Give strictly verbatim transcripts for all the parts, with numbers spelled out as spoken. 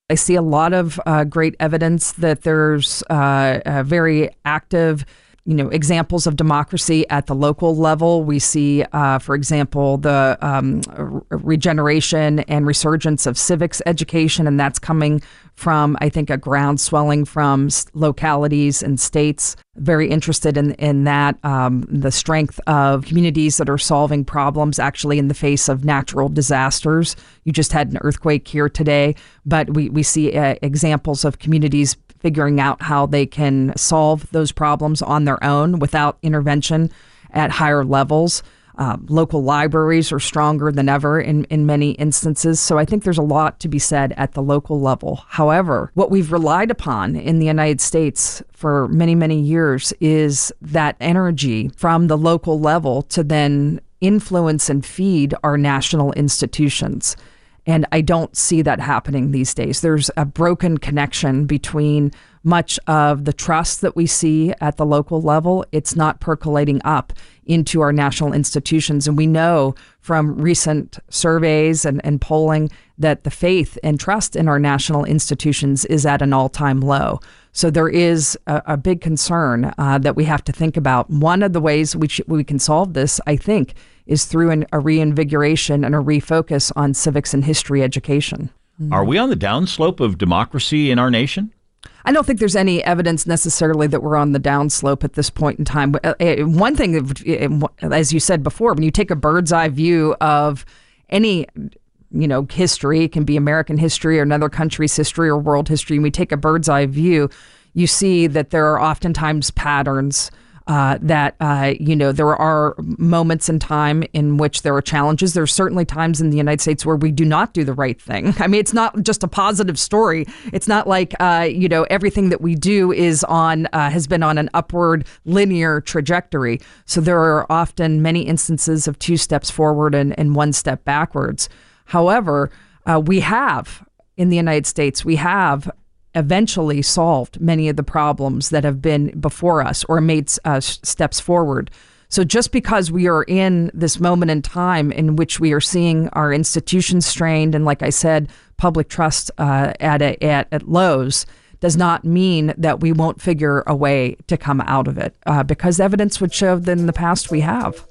I see a lot of uh, great evidence that there's uh, a very active you know, examples of democracy at the local level. We see, uh, for example, the um, regeneration and resurgence of civics education, and that's coming from, I think, a groundswelling from localities and states very interested in, in that, um, the strength of communities that are solving problems actually in the face of natural disasters. You just had an earthquake here today, but we, we see uh, examples of communities figuring out how they can solve those problems on their own without intervention at higher levels. Uh, local libraries are stronger than ever in, in many instances. So I think there's a lot to be said at the local level. However, what we've relied upon in the United States for many, many years is that energy from the local level to then influence and feed our national institutions. And I don't see that happening these days. There's a broken connection between much of the trust that we see at the local level. It's not percolating up into our national institutions. And we know from recent surveys and, and polling that the faith and trust in our national institutions is at an all-time low. So there is a, a big concern uh, that we have to think about. One of the ways we, sh- we can solve this, I think, is through an, a reinvigoration and a refocus on civics and history education. Are we on the downslope of democracy in our nation? I don't think there's any evidence necessarily that we're on the downslope at this point in time. One thing, as you said before, when you take a bird's eye view of any, you know, history, it can be American history or another country's history or world history, and we take a bird's eye view, you see that there are oftentimes patterns Uh, that, uh, you know, there are moments in time in which there are challenges. There are certainly times in the United States where we do not do the right thing. I mean, it's not just a positive story. It's not like, uh, you know, everything that we do is on, uh, has been on an upward linear trajectory. So there are often many instances of two steps forward and, and one step backwards. However, uh, we have, in the United States, we have eventually solved many of the problems that have been before us or made uh, steps forward. So just because we are in this moment in time in which we are seeing our institutions strained and, like I said, public trust uh, at, a, at at lows, does not mean that we won't figure a way to come out of it, uh, because evidence would show that in the past we have.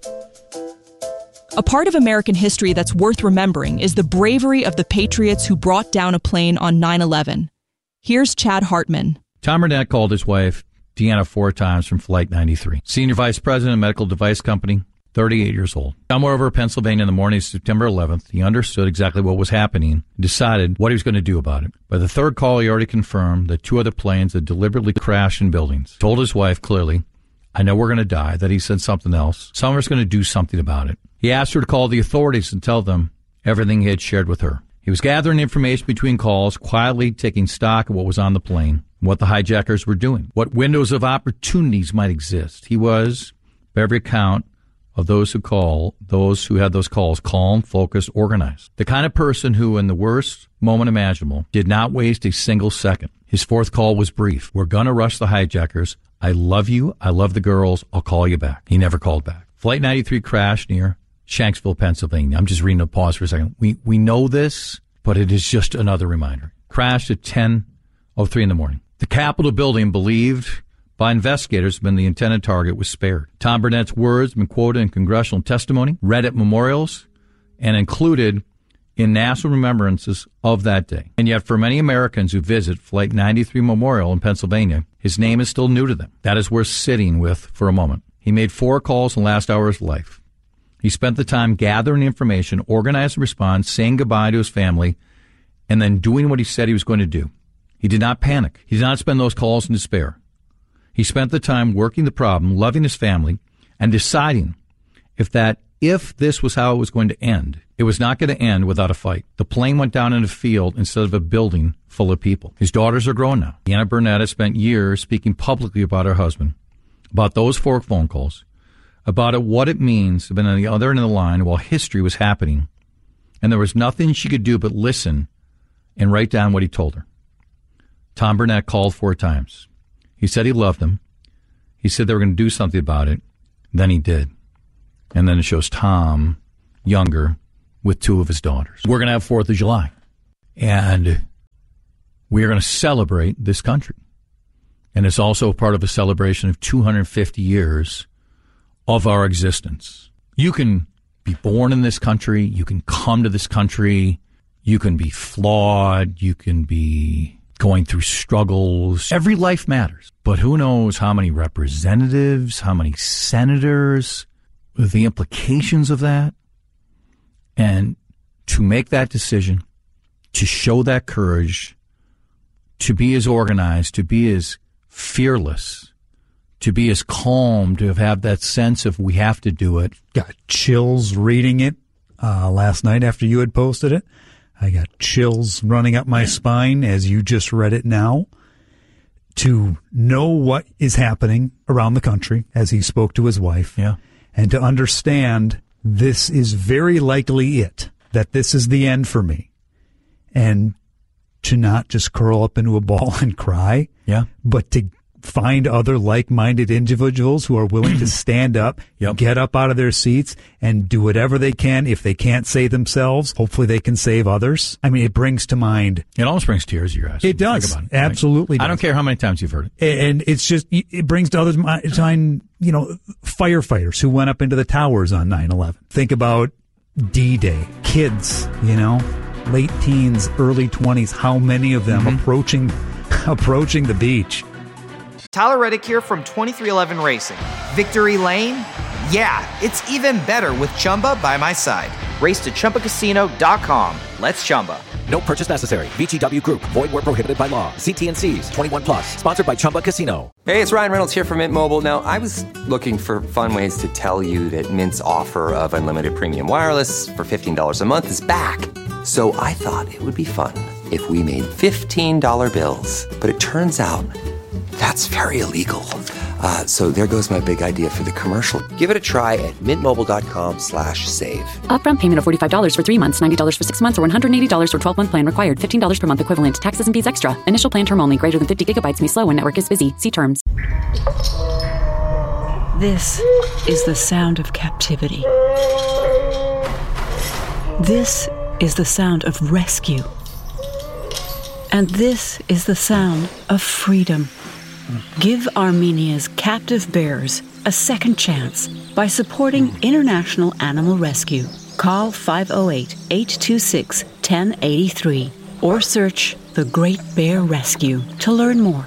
A part of American history that's worth remembering is the bravery of the patriots who brought down a plane on nine eleven. Here's Chad Hartman. Tom Burnett called his wife, Deanna, four times from Flight ninety-three. Senior Vice President of Medical Device Company, thirty-eight years old. Somewhere over Pennsylvania in the morning of September eleventh, he understood exactly what was happening and decided what he was going to do about it. By the third call, he already confirmed that two other planes had deliberately crashed in buildings. Told his wife clearly, I know we're going to die, that he said something else. Someone's going to do something about it. He asked her to call the authorities and tell them everything he had shared with her. He was gathering information between calls, quietly taking stock of what was on the plane, what the hijackers were doing, what windows of opportunities might exist. He was, by every account of those who call, those who had those calls, calm, focused, organized. The kind of person who, in the worst moment imaginable, did not waste a single second. His fourth call was brief. We're going to rush the hijackers. I love you. I love the girls. I'll call you back. He never called back. Flight ninety-three crashed near Shanksville, Pennsylvania. I'm just reading a pause for a second. We we know this, but it is just another reminder. Crashed at ten oh three in the morning. The Capitol building, believed by investigators to have been the intended target, was spared. Tom Burnett's words have been quoted in congressional testimony, read at memorials, and included in national remembrances of that day. And yet, for many Americans who visit Flight ninety-three Memorial in Pennsylvania, his name is still new to them. That is worth sitting with for a moment. He made four calls in the last hour of his life. He spent the time gathering information, organizing a response, saying goodbye to his family, and then doing what he said he was going to do. He did not panic. He did not spend those calls in despair. He spent the time working the problem, loving his family, and deciding if that, if this was how it was going to end, it was not going to end without a fight. The plane went down in a field instead of a building full of people. His daughters are grown now. Deanna Burnett has spent years speaking publicly about her husband, about those four phone calls, about it, what it means to have been on the other end of the line while history was happening, and there was nothing she could do but listen and write down what he told her. Tom Burnett called four times. He said he loved them. He said they were going to do something about it. Then he did. And then it shows Tom, younger, with two of his daughters. We're going to have fourth of July. And we are going to celebrate this country. And it's also part of a celebration of two hundred fifty years of our existence. You can be born in this country. You can come to this country. You can be flawed. You can be going through struggles. Every life matters. But who knows how many representatives, how many senators, the implications of that. And to make that decision, to show that courage, to be as organized, to be as fearless, to be as calm, to have that sense of we have to do it. Got chills reading it uh, last night after you had posted it. I got chills running up my spine as you just read it now. To know what is happening around the country as he spoke to his wife. Yeah. And to understand this is very likely it, that this is the end for me. And to not just curl up into a ball and cry, yeah, but to find other like-minded individuals who are willing to stand up, yep. get up out of their seats, and do whatever they can. If they can't save themselves, hopefully they can save others. I mean, it brings to mind... It almost brings tears to your eyes. It does. Think about it. Absolutely like, does. I don't care how many times you've heard it. And it's just, it brings to others to mind, you know, firefighters who went up into the towers on nine eleven. Think about D-Day. Kids, you know, late teens, early twenties, how many of them mm-hmm. approaching approaching the beach. Tyler Reddick here from twenty-three eleven Racing. Victory Lane? Yeah, it's even better with Chumba by my side. Race to Chumba Casino dot com. Let's Chumba. No purchase necessary. V G W Group. Void where prohibited by law. See T and C's. twenty-one plus. Sponsored by Chumba Casino. Hey, it's Ryan Reynolds here from Mint Mobile. Now, I was looking for fun ways to tell you that Mint's offer of unlimited premium wireless for fifteen dollars a month is back. So I thought it would be fun if we made fifteen dollar bills. But it turns out that's very illegal. Uh, so there goes my big idea for the commercial. Give it a try at mintmobile.com slash save. Upfront payment of forty-five dollars for three months, ninety dollars for six months, or one hundred eighty dollars for twelve-month plan required. fifteen dollars per month equivalent. Taxes and fees extra. Initial plan term only. Greater than fifty gigabytes may slow when network is busy. See terms. This is the sound of captivity. This is the sound of rescue. And this is the sound of freedom. Give Armenia's captive bears a second chance by supporting International Animal Rescue. Call five oh eight, eight two six, one oh eight three or search The Great Bear Rescue to learn more.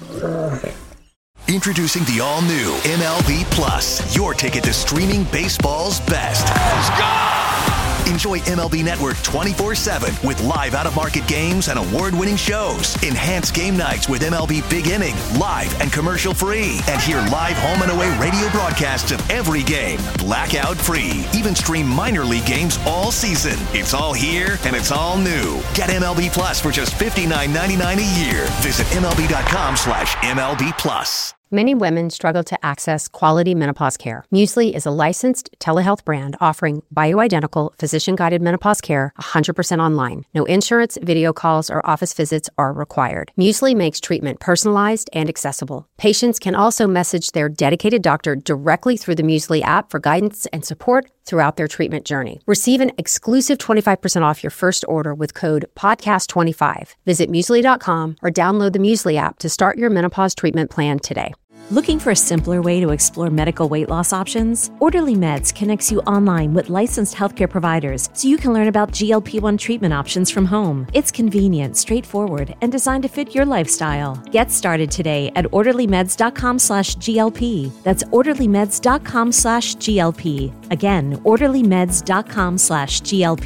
Introducing the all-new M L B Plus, your ticket to streaming baseball's best. Let's go! Enjoy M L B Network twenty-four seven with live out-of-market games and award-winning shows. Enhance game nights with M L B Big Inning, live and commercial-free. And hear live home and away radio broadcasts of every game, blackout-free. Even stream minor league games all season. It's all here, and it's all new. Get M L B Plus for just fifty-nine ninety-nine a year. Visit MLB.com slash MLB Plus. Many women struggle to access quality menopause care. Muesli is a licensed telehealth brand offering bioidentical, physician-guided menopause care one hundred percent online. No insurance, video calls, or office visits are required. Muesli makes treatment personalized and accessible. Patients can also message their dedicated doctor directly through the Muesli app for guidance and support throughout their treatment journey. Receive an exclusive twenty-five percent off your first order with code podcast twenty-five. Visit muesli dot com or download the Muesli app to start your menopause treatment plan today. Looking for a simpler way to explore medical weight loss options? Orderly Meds connects you online with licensed healthcare providers so you can learn about G L P one treatment options from home. It's convenient, straightforward, and designed to fit your lifestyle. Get started today at orderlymeds.com slash GLP. That's orderlymeds.com slash GLP. Again, orderlymeds.com slash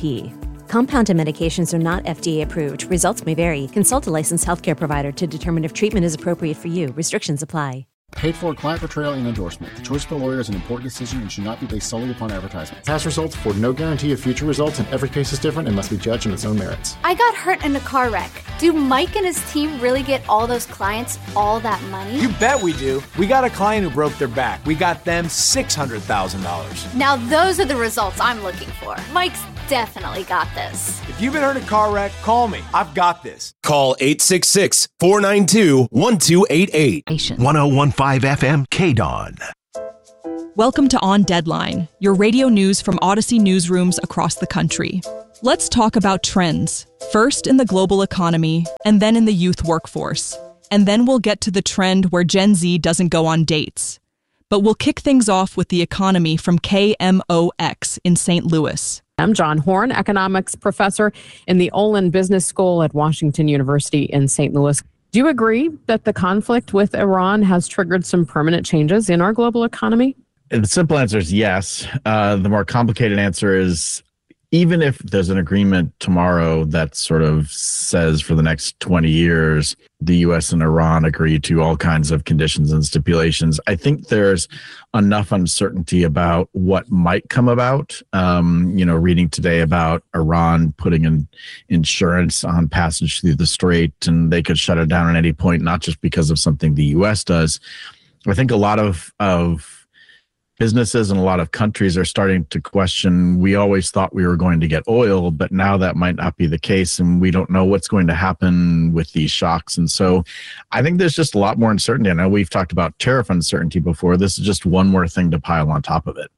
GLP. Compounded medications are not F D A approved. Results may vary. Consult a licensed healthcare provider to determine if treatment is appropriate for you. Restrictions apply. Paid for client portrayal and endorsement. The choice of a lawyer is an important decision and should not be based solely upon advertisement. Past results afford no guarantee of future results, and every case is different and must be judged on its own merits. I got hurt in a car wreck. Do Mike and his team really get all those clients all that money? You bet we do. We got a client who broke their back. We got them six hundred thousand dollars. Now those are the results I'm looking for. Mike's definitely got this. If you've been hurt in a car wreck, call me. I've got this. Call eight six six, four nine two, one two eight eight. one oh one point five F M K D O N. Welcome to On Deadline, your radio news from Odyssey newsrooms across the country. Let's talk about trends, first in the global economy, and then in the youth workforce. And then we'll get to the trend where Gen Z doesn't go on dates. But we'll kick things off with the economy from K M O X in Saint Louis. I'm John Horn, economics professor in the Olin Business School at Washington University in Saint Louis. Do you agree that the conflict with Iran has triggered some permanent changes in our global economy? The simple answer is yes. Uh, the more complicated answer is, even if there's an agreement tomorrow that sort of says for the next twenty years, the U S and Iran agree to all kinds of conditions and stipulations, I think there's enough uncertainty about what might come about. Um, you know, reading today about Iran putting in insurance on passage through the Strait, and they could shut it down at any point, not just because of something the U S does. I think a lot of, of businesses and a lot of countries are starting to question, we always thought we were going to get oil, but now that might not be the case, and we don't know what's going to happen with these shocks. And so I think there's just a lot more uncertainty. I know we've talked about tariff uncertainty before. This is just one more thing to pile on top of it.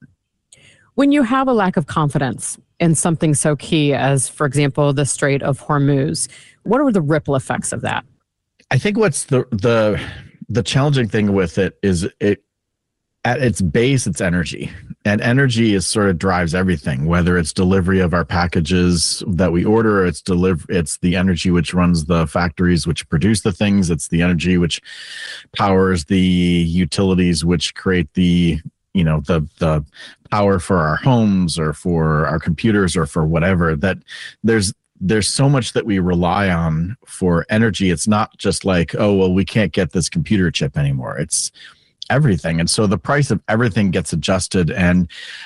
When you have a lack of confidence in something so key as, for example, the Strait of Hormuz, what are the ripple effects of that? I think what's the the the challenging thing with it is it at its base, it's energy. And energy is sort of drives everything, whether it's delivery of our packages that we order, it's deliver, it's the energy which runs the factories which produce the things, it's the energy which powers the utilities which create the, you know, the the power for our homes or for our computers or for whatever. That there's there's so much that we rely on for energy. It's not just like, oh, well, we can't get this computer chip anymore. It's everything. And so the price of everything gets adjusted, and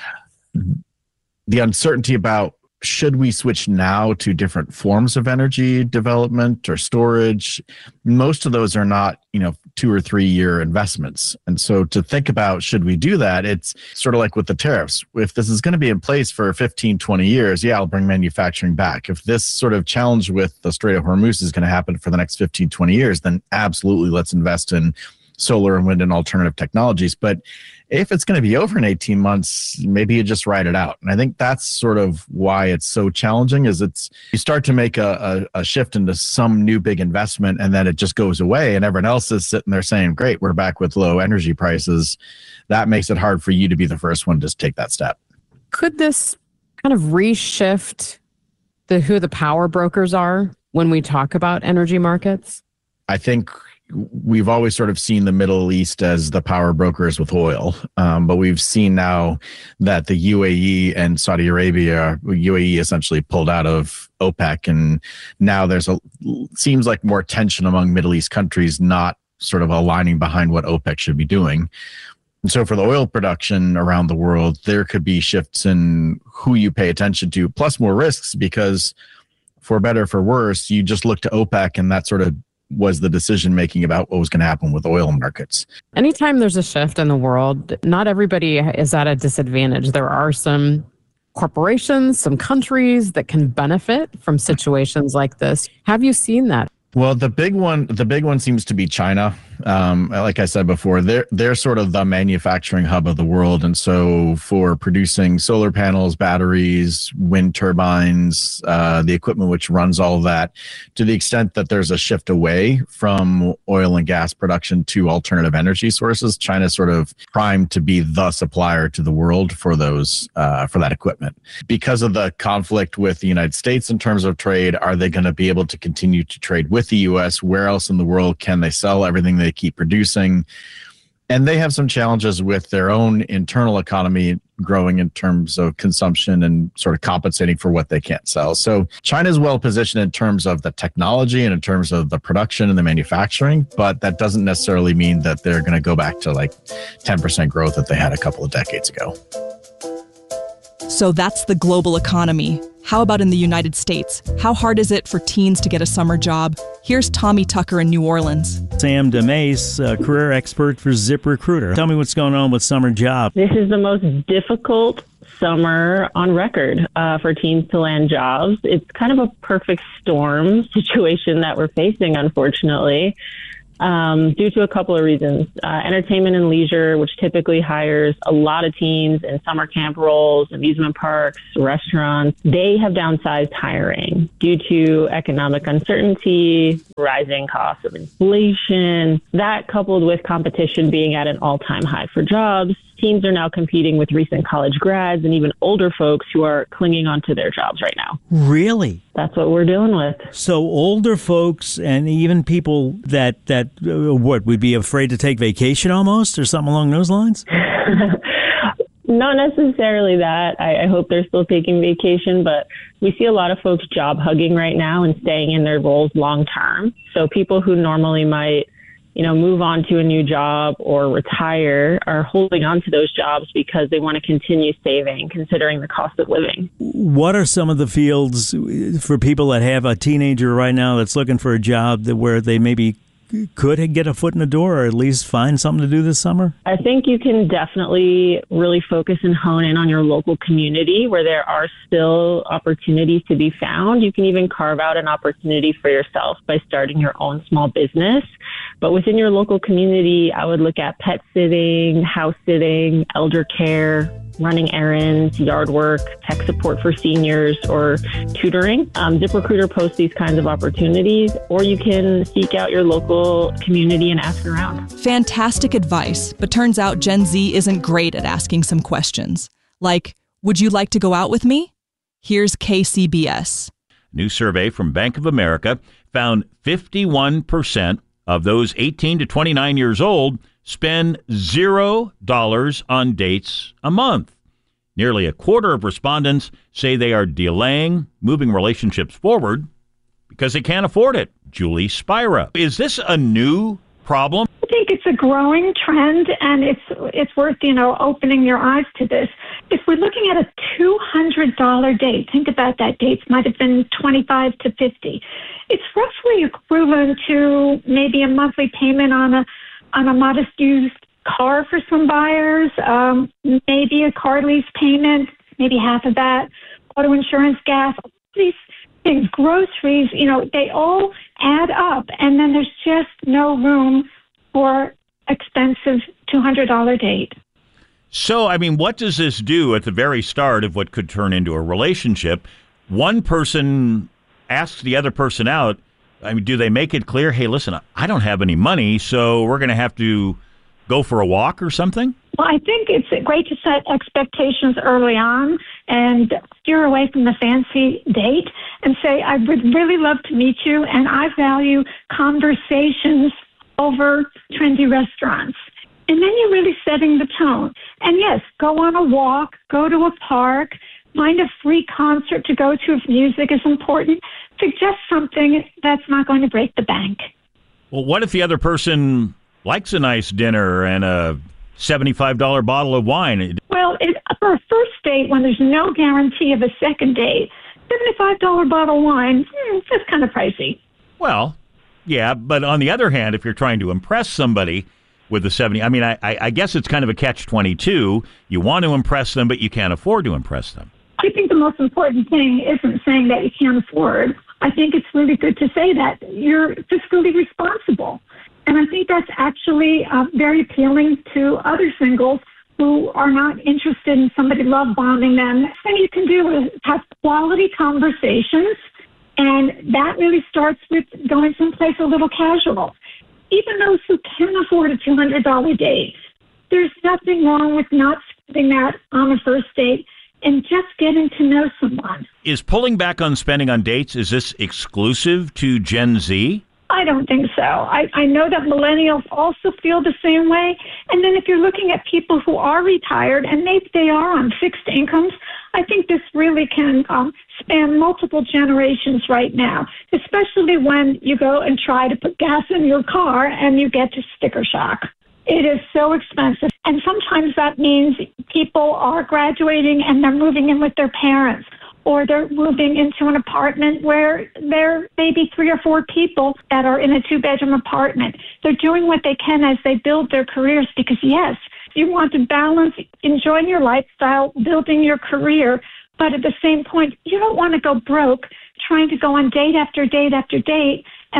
the uncertainty about should we switch now to different forms of energy development or storage, most of those are not, you know, two or three year investments. And so to think about, should we do that? It's sort of like with the tariffs. If this is going to be in place for fifteen, twenty years, yeah, I'll bring manufacturing back. If this sort of challenge with the Strait of Hormuz is going to happen for the next fifteen, twenty years, then absolutely let's invest in solar and wind and alternative technologies. But if it's going to be over in eighteen months, maybe you just ride it out. And I think that's sort of why it's so challenging, is it's you start to make a, a, a shift into some new big investment, and then it just goes away, and everyone else is sitting there saying, great, we're back with low energy prices. That makes it hard for you to be the first one to take that step. Could this kind of reshift the who the power brokers are when we talk about energy markets? I think we've always sort of seen the Middle East as the power brokers with oil. Um, but we've seen now that the U A E and Saudi Arabia, U A E essentially pulled out of OPEC. And now there's a, seems like more tension among Middle East countries, not sort of aligning behind what OPEC should be doing. And so for the oil production around the world, there could be shifts in who you pay attention to, plus more risks, because for better or for worse, you just look to OPEC, and that sort of was the decision making about what was going to happen with oil markets. Anytime there's a shift in the world, not everybody is at a disadvantage. There are some corporations, some countries that can benefit from situations like this. Have you seen that? Well, the big one, the big one seems to be China. Um, like I said before, they're they're sort of the manufacturing hub of the world, and so for producing solar panels, batteries, wind turbines, uh, the equipment which runs all of that, to the extent that there's a shift away from oil and gas production to alternative energy sources, China's sort of primed to be the supplier to the world for those uh, for that equipment. Because of the conflict with the United States in terms of trade, are they going to be able to continue to trade with the U S? Where else in the world can they sell everything they keep producing? And they have some challenges with their own internal economy growing in terms of consumption and sort of compensating for what they can't sell. So China's well positioned in terms of the technology and in terms of the production and the manufacturing, but that doesn't necessarily mean that they're going to go back to like ten percent growth that they had a couple of decades ago. So that's the global economy. How about in the United States? How hard is it for teens to get a summer job? Here's Tommy Tucker in New Orleans. Sam DeMace, a career expert for ZipRecruiter. Tell me what's going on with summer jobs. This is the most difficult summer on record uh, for teens to land jobs. It's kind of a perfect storm situation that we're facing, unfortunately. um, due to a couple of reasons. Uh, entertainment and leisure, which typically hires a lot of teens in summer camp roles, amusement parks, restaurants, they have downsized hiring due to economic uncertainty, rising costs of inflation. That coupled with competition being at an all-time high for jobs, teams are now competing with recent college grads and even older folks who are clinging onto their jobs right now. Really? That's what we're dealing with. So older folks and even people that, that uh, what, would be afraid to take vacation almost or something along those lines? Not necessarily that. I, I hope they're still taking vacation, but we see a lot of folks job hugging right now and staying in their roles long term. So people who normally might, you know, move on to a new job or retire are holding on to those jobs because they want to continue saving, considering the cost of living. What are some of the fields for people that have a teenager right now that's looking for a job that where they maybe could get a foot in the door or at least find something to do this summer? I think you can definitely really focus and hone in on your local community where there are still opportunities to be found. You can even carve out an opportunity for yourself by starting your own small business. But within your local community, I would look at pet sitting, house sitting, elder care, running errands, yard work, tech support for seniors, or tutoring. Um, ZipRecruiter posts these kinds of opportunities, or you can seek out your local community and ask around. Fantastic advice, but turns out Gen Z isn't great at asking some questions. Like, would you like to go out with me? Here's K C B S. New survey from Bank of America found fifty-one percent of those eighteen to twenty-nine years old spend zero dollars on dates a month. Nearly a quarter of respondents say they are delaying moving relationships forward because they can't afford it. Julie Spira. Is this a new problem? I think it's a growing trend, and it's it's worth, you know, opening your eyes to this. If we're looking at a two hundred dollars date, think about that. Dates might have been twenty-five to fifty. It's roughly equivalent to maybe a monthly payment on a on a modest used car for some buyers, um, maybe a car lease payment, maybe half of that, auto insurance, gas, all these things, groceries, you know, they all add up. And then there's just no room for expensive two hundred dollars date. So, I mean, what does this do at the very start of what could turn into a relationship? One person asks the other person out. I mean, do they make it clear, hey, listen, I don't have any money, so we're going to have to go for a walk or something? Well, I think it's great to set expectations early on and steer away from the fancy date and say, I would really love to meet you, and I value conversations over trendy restaurants. And then you're really setting the tone. And yes, go on a walk, go to a park, find a free concert to go to if music is important. Suggest something that's not going to break the bank. Well, what if the other person likes a nice dinner and a seventy-five dollars bottle of wine? Well, it, for a first date, when there's no guarantee of a second date, seventy-five dollars bottle of wine, hmm, that's kind of pricey. Well, yeah, but on the other hand, if you're trying to impress somebody with the seventy, I mean, I, I guess it's kind of a catch twenty-two. You want to impress them, but you can't afford to impress them. I think the most important thing isn't saying that you can't afford. I think it's really good to say that you're fiscally responsible. And I think that's actually uh, very appealing to other singles who are not interested in somebody love bombing them. The thing you can do is have quality conversations, and that really starts with going someplace a little casual. Even those who can afford a two hundred dollars date, there's nothing wrong with not spending that on a first date and just getting to know someone. Is pulling back on spending on dates, is this exclusive to Gen Z? I don't think so. I, I know that millennials also feel the same way. And then if you're looking at people who are retired and maybe they are on fixed incomes, I think this really can um, span multiple generations right now, especially when you go and try to put gas in your car and you get to sticker shock. It is so expensive. And sometimes that means people are graduating and they're moving in with their parents, or they're moving into an apartment where there may be three or four people that are in a two-bedroom apartment. They're doing what they can as they build their careers because, yes, you want to balance enjoying your lifestyle, building your career, but at the same point, you don't want to go broke trying to go on date after date after date and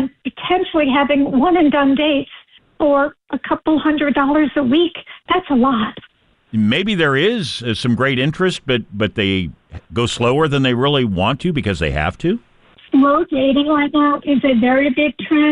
potentially having one and done dates for a couple hundred dollars a week. That's a lot. Maybe there is uh, some great interest, but but they go slower than they really want to because they have to. Slow dating right now is a very big trend.